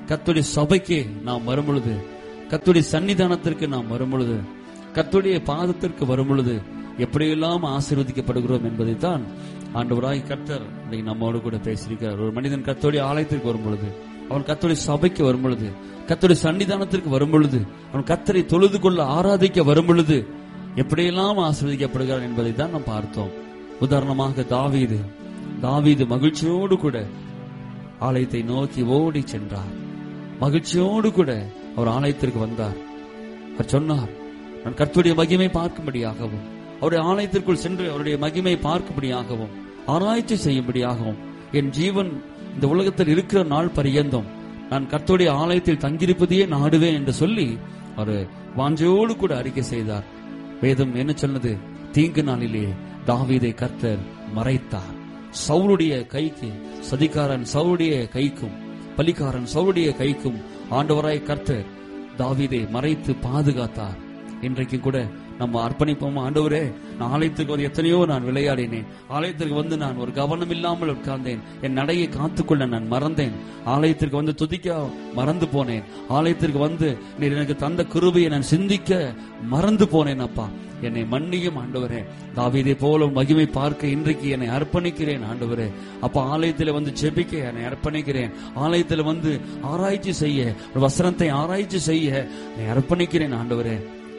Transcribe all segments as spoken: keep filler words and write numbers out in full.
கர்த்தருடைய சபைக்கு நாம் வரும் பொழுது, கர்த்தருடைய சன்னிதானத்திற்கு நாம் வரும் பொழுது, கர்த்தருடைய பாதத்திற்கு வரும் பொழுது எப்படியெல்லாம் ஆசீர்வதிக்கப்படுகிறோம் என்பதைத்தான் ஆண்டவராய் கர்த்தர் இன்னைக்கு நம்மோடு கூட பேசியிருக்கிறார். ஒரு மனிதன் கர்த்தருடைய ஆலயத்திற்கு வரும் பொழுது, அவன் கர்த்தருடைய சபைக்கு வரும் பொழுது, கர்த்தருடைய சன்னிதானத்திற்கு வரும் பொழுது, அவன் கர்த்தரை தொழுது கொள்ள ஆராதிக்க வரும் பொழுது எப்படியெல்லாம் ஆசீர்வதிக்கப்படுகிறான் என்பதை தான் நாம் பார்த்தோம். உதாரணமாக தாவீது தாவீது மகிழ்ச்சியோடு கூட ஆலயத்தை நோக்கி ஓடி சென்றார். மகிழ்ச்சியோடு கூட அவர் ஆலயத்திற்கு வந்தார். அவர் சொன்னார், நான் கர்த்தருடைய மகிமை பார்க்கும்படியாகவும், அவருடைய ஆலயத்திற்குள் சென்று அவருடைய மகிமை பார்க்கும்படியாகவும், ஆராய்ச்சி செய்யும்படியாகவும், என் ஜீவன் இந்த உலகத்தில் இருக்கிற நாள் பரியந்தம் நான் கர்த்தருடைய ஆலயத்தில் தங்கியிருப்பதையே நாடுவேன் என்று சொல்லி அவர் வாஞ்சையோடு கூட அறிக்கை செய்தார். வேதம் என்ன சொன்னது? தீங்கு நாளிலே தாவீதை கர்த்தர் மறைத்தார். சவுலுடைய கைக்கு, சதிகாரன் சவுலுடைய கைக்கும், பலிகாரன் சவுலுடைய கைக்கும் ஆண்டவராய் கர்த்தர் தாவீதை மறைத்து பாதுகாத்தார். இன்றைக்கு கூட நம்ம அர்ப்பணிப்போம். ஆண்டவரே, நான் ஆலயத்துக்கு வந்து எத்தனையோ நான் விளையாடினேன், ஆலயத்திற்கு வந்து நான் ஒரு கவனம் இல்லாமல் உட்கார்ந்தேன், என் நடையை காத்துக்கொள்ள நான் மறந்தேன், ஆலயத்திற்கு வந்து துதிக்க மறந்து போனேன், ஆலயத்திற்கு வந்து நீர் எனக்கு தந்த கிருபையை நான் சிந்திக்க மறந்து போனேன். அப்பா, என்னை மன்னியும் ஆண்டவரே. தாவீதை போல மகிமை பார்க்க இன்றைக்கு என்னை அர்ப்பணிக்கிறேன் ஆண்டவரே. அப்ப ஆலயத்தில் வந்து ஜெபிக்க என்னை அர்ப்பணிக்கிறேன், ஆலயத்தில் வந்து ஆராய்ச்சி செய்ய, வசனத்தை ஆராய்ச்சி செய்ய என்னை அர்ப்பணிக்கிறேன் ஆண்டவரே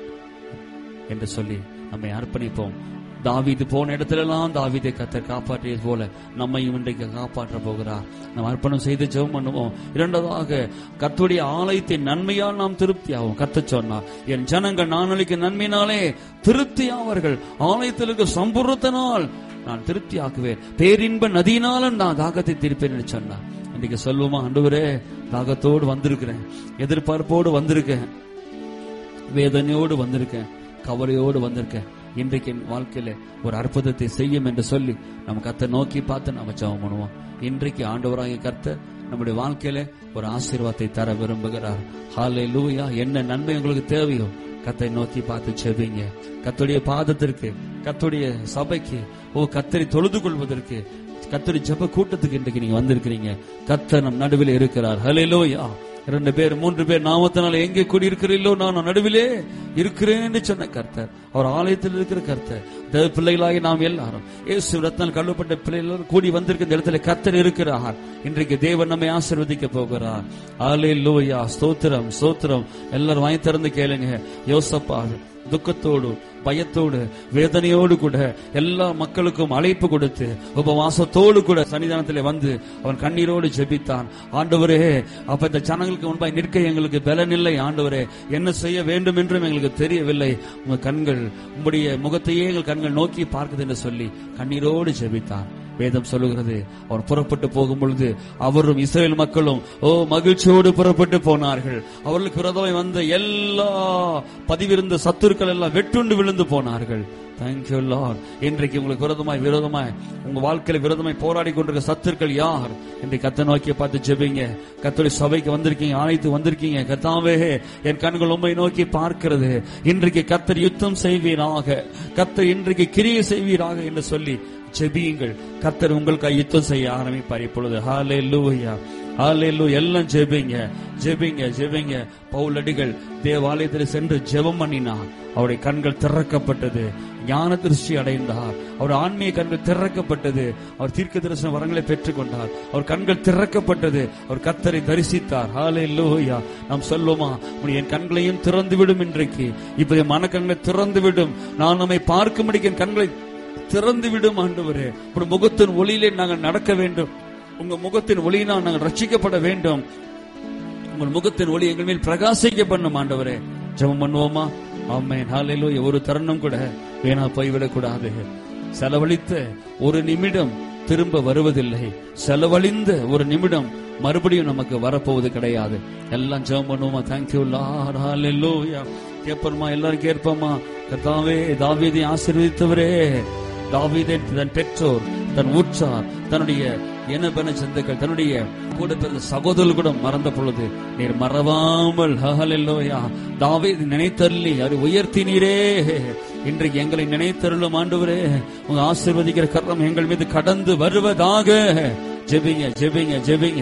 என்று சொல்லி நம்மை அர்ப்பணிப்போம். தாவீது போன இடத்திலெல்லாம் தாவீதை கர்த்தர் காப்பாற்றியது போல நம்மையும் இன்றைக்கு காப்பாற்ற போகிறார். நாம் அர்ப்பணம் செய்து ஜெபம் பண்ணுவோம். இரண்டாவதாக, கர்த்தருடைய ஆலயத்தின் நன்மையால் நாம் திருப்தியாகும். கர்த்தர் சொன்னார், என் ஜனங்கள் நான் அளிக்கும் நன்மையினாலே திருப்தியாவார்கள், ஆலயத்தில் இருக்க சம்பூர்ணத்தினால் நான் திருப்தி ஆக்குவேன், பேரின்ப நதியினாலும் நான் தாகத்தை தீர்ப்பேன் என்று சொன்னார். இன்றைக்கு சொல்லுவோமா, ஆண்டவரே, தாகத்தோடு வந்திருக்கிறேன், எதிர்பார்ப்போடு வந்திருக்கேன், வேதனையோடு வந்திருக்கேன், கவலையோடு வந்திருக்கேன், இன்றைக்கு என் வாழ்க்கையில ஒரு அற்புதத்தை செய்யும் என்று சொல்லி நம்ம கர்த்தரை நோக்கி பார்த்து நம்ம ஜெபம் பண்ணுவோம். இன்றைக்கு ஆண்டவராகிய கர்த்தர் நம்முடைய வாழ்க்கையில ஒரு ஆசீர்வாதத்தை தர விரும்புகிறார். ஹல்லேலூயா. என்ன நன்மை உங்களுக்கு தேவையோ கர்த்தரை நோக்கி பார்த்து ஜெபிங்க. கர்த்தருடைய பாதத்திற்கு, கர்த்தருடைய சபைக்கு, ஓ கர்த்தரை தொழுது கொள்வதற்கு, கர்த்தருடைய ஜெப கூட்டத்துக்கு இன்றைக்கு நீங்க வந்திருக்கிறீங்க. கர்த்தர் நம் நடுவில் இருக்கிறார். ஹல்லேலூயா. இரண்டு பேர் மூன்று பேர் நாமத்தினால எங்கே கூடியிருக்கிறீர்களோ நான் நடுவிலே இருக்கிறேன் என்று சொன்ன கர்த்தர், அவர் ஆலயத்தில் இருக்கிற கர்த்தர். தேவ பிள்ளைகளாகி நாம் எல்லாரும் இயேசு ரத்தத்தால் கழுவப்பட்ட பிள்ளைகள் கூடி வந்திருக்கிற இடத்துல கர்த்தர் இருக்கிறார். இன்றைக்கு தேவன் நம்மை ஆசீர்வதிக்க போகிறார். ஹல்லேலூயா. ஸ்தோத்திரம், ஸ்தோத்திரம். எல்லாரும் வாய் திறந்து கேளுங்க. யோசப்பா துக்கத்தோடு, பயத்தோடு, வேதனையோடு கூட எல்லா மக்களுக்கும் அழைப்பு கொடுத்து உபவாசத்தோடு கூட சன்னிதானத்திலே வந்து அவன் கண்ணீரோடு ஜெபித்தான். ஆண்டவரே, அப்ப இந்த ஜனங்களுக்கு முன்பாய் நிற்க எங்களுக்கு பலன் இல்லை ஆண்டவரே, என்ன செய்ய வேண்டும் என்றும் எங்களுக்கு தெரியவில்லை, உங்க கண்கள், உங்களுடைய முகத்தையே எங்கள் கண்கள் நோக்கி பார்க்குது என்று சொல்லி கண்ணீரோடு ஜெபித்தான். வேதம் சொல்லுகிறது, அவர் புறப்பட்டு போகும் பொழுது அவரும் இஸ்ரவேல் மக்களும் ஓ மகிழ்ச்சியோடு புறப்பட்டு போனார்கள். அவர்களுக்கு விரோதமாய் வந்த எல்லா பதிவிருந்த சத்துருக்கள் எல்லாம் வெட்டுண்டு விழுந்து போனார்கள். Thank you Lord. இன்றைக்கு உங்களுக்கு விரோதமாய் விரோதமாய் உங்க வாழ்க்கையில விரோதமாய் போராடி கொண்டிருக்க சத்துருக்கள் யார்? இன்றைக்கு கர்த்தரை நோக்கி பார்த்து ஜெபிங்க. கர்த்தருடைய சபைக்கு வந்திருக்கீங்க, ஆலயத்துக்கு வந்திருக்கீங்க. கர்த்தாவே, என் கண்கள் உம்மை நோக்கி பார்க்கிறது. இன்றைக்கு கர்த்தர் யுத்தம் செய்வீராக, கர்த்தர் இன்றைக்கு கிரியை செய்வீராக என்று சொல்லி ஜெபியுங்கள். கர்த்தர் உங்களுக்கு யுத்தம் செய்ய ஆரம்பிப்பார் இப்பொழுது. ஹல்லேலூயா, ஹல்லேலூயா. எல்லாம் ஜெபிங்க, ஜெபிங்க, ஜெபிங்க. பவுல் அடிகள் தேவாலயத்தில் சென்று ஜெபம் பண்ணினார். அவருடைய கண்கள் திறக்கப்பட்டது, ஞான திருஷ்டி அடைந்தார். அவர் ஆன்மீக கண்கள் திறக்கப்பட்டது. அவர் தீர்க்க தரிசன வரங்களை பெற்றுக் கொண்டார். அவர் கண்கள் திறக்கப்பட்டது. அவர் கர்த்தரை தரிசித்தார். ஹல்லேலூயா. நாம் சொல்லுமா, என் கண்களையும் திறந்து விடும், இன்றைக்கு இப்ப என் மனக்கண்களை திறந்து விடும், நான் நம்மை பார்க்கும்படி என் கண்களை திறந்து விடும் ஆண்டவரே. உங்க முகத்தின் ஒளியிலே நாங்கள் நடக்க வேண்டும், உங்க முகத்தின் ஒளியினால் நாங்கள் ரட்சிக்கப்பட வேண்டும், உங்கள் முகத்தின் ஒளி எங்கள் மேல் பிரகாசிக்க பண்ணும் ஆண்டவரே. ஜெபம் பண்ணுவோமா? ஆமென். ஹல்லேலூயா. ஒரு தருணம் கூட வீணா போய்விடக் கூடாது. செலவழித்த ஒரு நிமிடம் திரும்ப வருவதில்லை, செலவழிந்த ஒரு நிமிடம் மறுபடியும் நமக்கு வரப்போவது கிடையாது. எல்லாம் ஜெபம் பண்ணுவோமா? Thank you Lord. ஹல்லேலூயா. கேட்போமா? எல்லாரும் கேட்போமா? கர்த்தாவே, தாவீதை ஆசீர்வதித்தவரே, தாவீதை தன் பெற்றோர், தன் ஊற்றார், தன்னுடைய இனபென சிந்தைகள், தன்னுடைய கூட பிறந்த சகோதரர்கள் கூட மறந்த பொழுது நீர் மறவாமல் ஹல்லேலூயா தாவீதை நினைத்தருளி அதை உயர்த்தினீரே. இன்றைக்கு எங்களை நினைத்தருளும் ஆண்டவரே. உங்க ஆசீர்வதிக்கிற கரம் எங்கள் மீது கடந்து வருவதாக. ஜெபிங்க, ஜெபிங்க, ஜெபிங்க.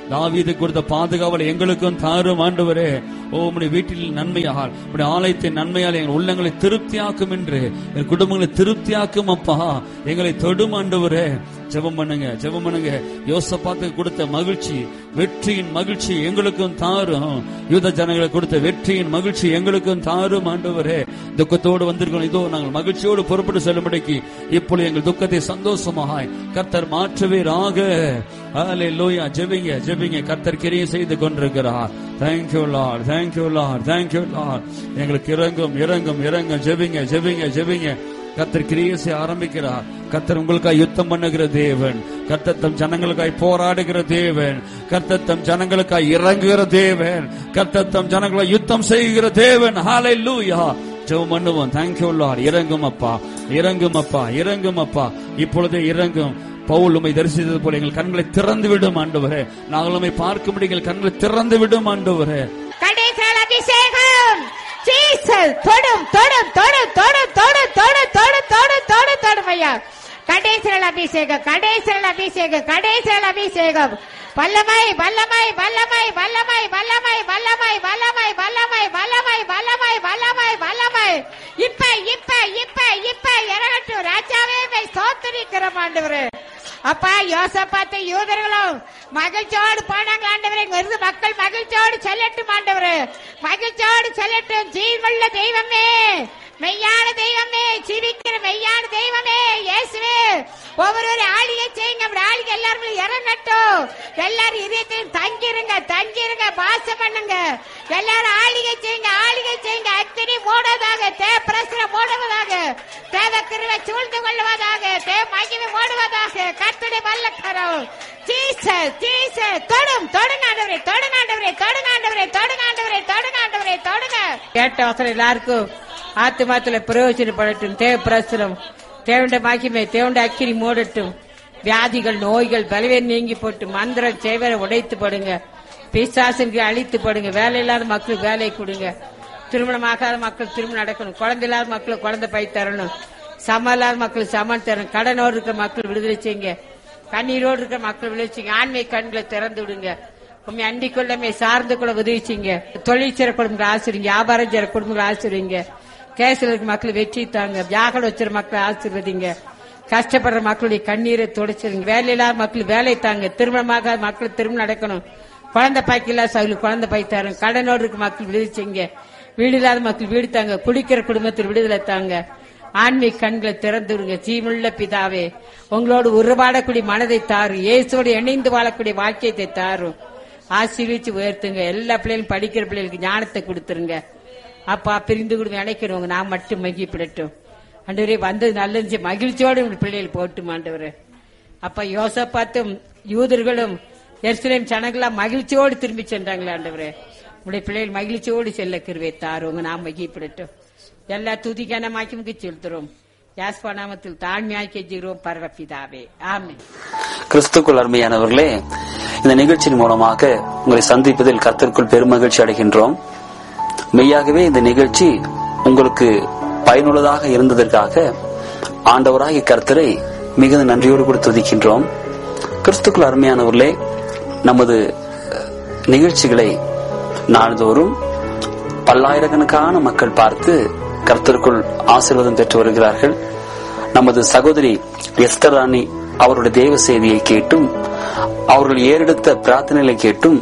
தாவீது கொடுத்த பாதுகாவலை எங்களுக்கும் தாரும் ஆண்டவரே. ஓ உம்முடைய வீட்டில் நன்மையால், உம்முடைய ஆலயத்தின் நன்மையால் எங்கள் உள்ளங்களை திருப்தியாக்கும் என்று, எங்கள் குடும்பங்களை திருப்தியாக்கும் அப்பா. எங்களை தொடும் ஆண்டவரே. ஜெபம் பண்ணுங்க, ஜெபம் பண்ணுங்க. யோசபாத்துக்கு கொடுத்த மகிழ்ச்சி, வெற்றியின் மகிழ்ச்சி எங்களுக்கும் தாரும். யூத ஜனங்களுக்கு கொடுத்த வெற்றியின் மகிழ்ச்சி எங்களுக்கும் தாரும் ஆண்டவரே. துக்கத்தோடு வந்திருக்கோம், இதோ நாங்கள் மகிழ்ச்சியோடு புறப்பட்டு செல்லும்படிக்கு இப்பொழுது எங்கள் துக்கத்தை சந்தோஷமாய் கர்த்தர் மாற்றுவீராக. ஹல்லேலூயா. ஜெபிங்க, ஜெபிங்க. கர்த்தர் கிரியை செய்து கொண்டிருக்கிறார். Thank you Lord, thank you Lord, thank you Lord. எங்களுக்கு இறங்கும், இறங்கும், இறங்கும். ஜெபிங்க, ஜெபிங்க, ஜெபிங்க. கர்த்தர் கிரியை செய்ய ஆரம்பிக்கிறார். கர்த்தர் உங்களுக்காய் யுத்தம் பண்ணுகிற தேவன். கர்த்தர் தம் ஜனங்களுக்காய் போராடுகிற தேவன். கர்த்தர் தம் ஜனங்களுக்காய் இறங்குகிற தேவன். கர்த்தர் தம் ஜனங்களுக்காய் யுத்தம் செய்கிற தேவன். ஹல்லேலூயா. ஜெபம் பண்ணுவோம். Thank you Lord. இறங்கும் அப்பா, இறங்கும் அப்பா, இறங்கும் அப்பா. இப்பொழுதே இறங்கும். பவுல் உம்மை தரிசித்தது போல எங்கள் கண்களை திறந்து விடும் ஆண்டவரே. நாங்கள் உம்மை பார்க்கும்படி எங்கள் கண்களை திறந்து விடும் ஆண்டவரே. கடைசியில் அபிஷேகம் ஜீசஸ் தொடும் தொடும் தொடும் தொடும் தொடும் தொடும் தொடும் தொடும் தொடும் தொடும் ஐயா. கடைசியில் அபிஷேகம், கடைசியில் அபிஷேகம், கடைசியில் அபிஷேகம். வல்லமை வல்லமை வல்லமை வல்லமை வல்லமை வல்லமை வல்லமை வல்லமை வல்லமை வல்லமை வல்லமை வல்லமை. இப்ப இப்ப இப்ப இப்ப இறங்கட்டும் ராஜாவே. ஸ்தோத்திரிக்கிறோம் ஆண்டவரே. அப்பா யோசபாத்து யூதர்களும் மகிழ்ச்சியோடு போனாங்க ஆண்டவரே. இங்க இருந்து மக்கள் மகிழ்ச்சியோடு செல்லட்டும் ஆண்டவரே, மகிழ்ச்சியோடு செல்லட்டும். ஜீவனுள்ள தெய்வமே, மெய்யான தெய்வமே, ஜீவிக்கிற மெய்யான தெய்வமே இயேசுவே. ஒவ்வொரு ஆளிகை செய்யுங்க. அப்படி ஆளிகை எல்லாரும் இறங்கட்டும். எல்லாரும் இதயத்தையும் தங்கிருங்க, தங்கிருங்க, பாசம் பண்ணுங்க. எல்லாரும் ஆளிகை செய்யுங்க, ஆளிகை செய்யுங்க. அக்கினி மூடுவதாக, தே பிரசனம் மூடுவதாக, தேவ கிருபை சூழ்ந்து கொள்வதாக, தேவ மகிமை மூடுவதாக. கர்த்தருடைய வல்லக்கரம் ஜீசஸ் ஜீசஸ் தொடும் தொடுங்காண்டவரே, தொடுங்காண்டவரே, தொடுங்காண்டவரே, தொடுங்காண்டவரே, தொடுங்காண்டவரே, தொடுங்க. கேட்ட அவசரம் எல்லாருக்கும் ஆத்துமாத்துல பிரயோஜனப்படட்டும். தேவ பிரசனம், தேவண்ட மகிமை, தேவண்ட அக்கினி மூடட்டும். வியாதிகள், நோய்கள், பலவீனம் நீங்கி போட்டு மந்திரம் செய்வரை உடைத்து படுங்க. பிசாசுக்கு அழித்து படுங்க. வேலை இல்லாத மக்களுக்கு வேலை கொடுங்க. திருமணமாகாத மக்கள் திருமணம் நடக்கணும். குழந்தை இல்லாத மக்களுக்கு குழந்தை பை தரணும். சம இல்லாத மக்களுக்கு சமன் தரணும். கடனோடு இருக்கிற மக்கள் விடுதலை செய்யுங்க. கண்ணீரோடு இருக்கிற மக்கள் விடுதலை செய்யுங்க. ஆண்மை கண்களை திறந்து விடுங்க. உண்மை அண்டி கொள்ளமே சார்ந்து கூட உதவிச்சிங்க. தொழில் சிற குடும்பங்களை ஆசிரிங்க. வியாபாரம் சிற குடும்பங்களை ஆசிரிங்க. கேசில் இருக்க மக்களை வெற்றி தாங்க. வியாகலம் வச்சிருக்க மக்களை ஆசீர்வதிங்க. கஷ்டப்படுற மக்களுடைய கண்ணீரை துடைச்சிருங்க. வேலை இல்லாத மக்கள் வேலை தாங்க. திருமணமாக மக்கள் திருமணம் நடக்கணும். குழந்தை பாய்க்கில்லா சகல குழந்தை பாய் தாருங்க. கடனோடு இருக்க மக்கள் விடுதலை செய்யுங்க. வீடு இல்லாத மக்கள் வீடு தாங்க. குடிக்கிற குடும்பத்தில் விடுதலை தாங்க. ஆன்மீக கண்களை திறந்து விடுங்க. ஜீவனுள்ள பிதாவே, உங்களோடு உருவாடக்கூடிய மனதை தாரு. இயேசுவோடு இணைந்து வாழக்கூடிய வாக்கியத்தை தாரும். ஆசீர்வதிச்சு உயர்த்துங்க. எல்லா பிள்ளைகளும் படிக்கிற பிள்ளைகளுக்கு ஞானத்தை கொடுத்துருங்க. அப்பா பிரிந்து கூட நினைக்கிறவங்க நான் மட்டும் மகிழ்ச்சிப்படட்டும். ஆண்டவரே வந்தது நல்லது மகிழ்ச்சியோடு உங்க பிள்ளைகள் போட்டும் ஆண்டவரே. அப்பா யோசபாத்தும் யூதர்களும் எருசலேம் ஜனங்களா மகிழ்ச்சியோடு திரும்பி சென்றாங்களே ஆண்டவரே. உங்களுடைய பிள்ளைகள் மகிழ்ச்சியோடு செல்ல கிருபை தாருங்க. நாம் மகிழ்ச்சிப்படட்டும். எல்லா துதிகனமாக்கி செலுத்துறோம். யாஸ்பா நாமத்தில் தாழ்மையாய் கெஞ்சுகிறோம் பரமபிதாவே, ஆமென். கிறிஸ்துக்குள் அருமையானவர்களே, இந்த நிகழ்ச்சியின் மூலமாக உங்களை சந்திப்பதில் கர்த்தருக்குள் பெருமகிழ்ச்சி அடைகின்றோம். மெய்யாகவே இந்த நிகழ்ச்சி உங்களுக்கு பயனுள்ளதாக இருந்ததற்காக ஆண்டவராகிய கர்த்தரை மிகுந்த நன்றியோடு கூட துதிக்கின்றோம். கிறிஸ்துக்குள் அருமையானவர்களே, நமது நிகழ்ச்சிகளை நாள்தோறும் பல்லாயிரக்கணக்கான மக்கள் பார்த்து கர்த்தருக்குள் ஆசீர்வாதம் பெற்று வருகிறார்கள். நமது சகோதரி எஸ்தர் ராணி அவருடைய தேவ செய்தியை கேட்டும் அவர்கள் ஏறெடுத்த பிரார்த்தனைகளை கேட்டும்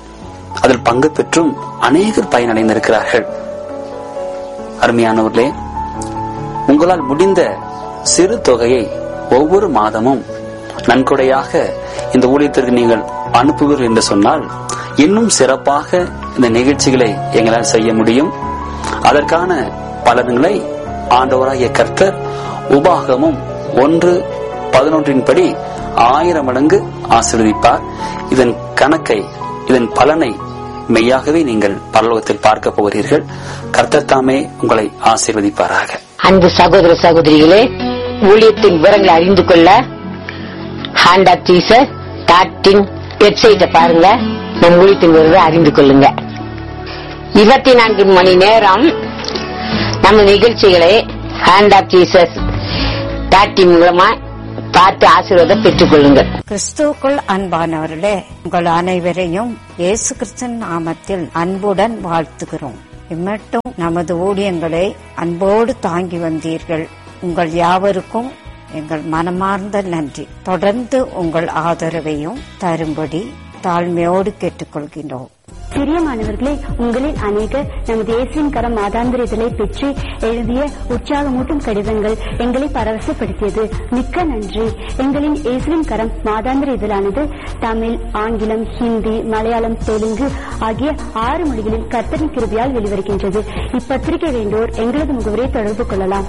அதில் பங்கு பெற்றும் அநேகர் பயனடைந்திருக்கிறார்கள். அருமையானவர்களே, உங்களால் முடிந்த சிறு தொகையை ஒவ்வொரு மாதமும் நன்கொடையாக இந்த ஊழியத்திற்கு நீங்கள் அனுப்புவீர்கள் என்று சொன்னால் இன்னும் சிறப்பாக இந்த நிகழ்ச்சிகளை எங்களால் செய்ய முடியும். அதற்கான பலன்களை ஆண்டவராகிய கர்த்தர் உபாகமும் ஒன்று பதினொன்றின் படி ஆயிரம் மடங்கு ஆசீர்வதிப்பார். இதன் கணக்கை, இதன் பலனை மெய்யாகவே நீங்கள் பரலோகத்தில் பார்க்க போகிறீர்கள். கர்த்தர் தாமே உங்களை ஆசீர்வதிப்பாராக. அன்பு சகோதர சகோதரிகளே, ஊழியத்தின் விவரங்களை அறிந்து கொள்ள hand of Jesus dot in வெப்சைட்டை பாருங்க. நம் ஊழியத்தின் விவரத்தை அறிந்து கொள்ளுங்க. இருபத்தி நான்கு மணி நேரம் நம்ம நிகழ்ச்சிகளை hand of Jesus dot in மூலமா பார்த்து ஆசீர்வாதம் பெற்றுக் கொள்ளுங்க. கிறிஸ்துவுக்குள் அன்பானவர்களே, உங்கள் அனைவரையும் இயேசு கிறிஸ்துவின் நாமத்தில் அன்புடன் வாழ்த்துகிறோம். இம்மட்டும் நமது ஊழியங்களை அன்போடு தாங்கி வந்தீர்கள். உங்கள் யாவருக்கும் எங்கள் மனமார்ந்த நன்றி. தொடர்ந்து உங்கள் ஆதரவையும் தரும்படி தாழ்மையோடு கேட்டுக்கொள்கின்றோம். பிரியமானவர்களே, உங்களில் அநேகர் நமது இயேசுவின் கரம் மாதாந்திர இதழை பெற்று எழுதிய உற்சாகமூட்டும் கடிதங்கள் எங்களை பரவசப்படுத்தியது. மிக்க நன்றி. எங்களின் இயேசுவின் கரம் மாதாந்திர இதழானது தமிழ், ஆங்கிலம், ஹிந்தி, மலையாளம், தெலுங்கு ஆகிய ஆறு மொழிகளில் கர்த்தரின் கிருபையால் வெளிவருகின்றது. இப்பத்திரிகை வேண்டோர் எங்களது முகவரை தொடர்பு கொள்ளலாம்.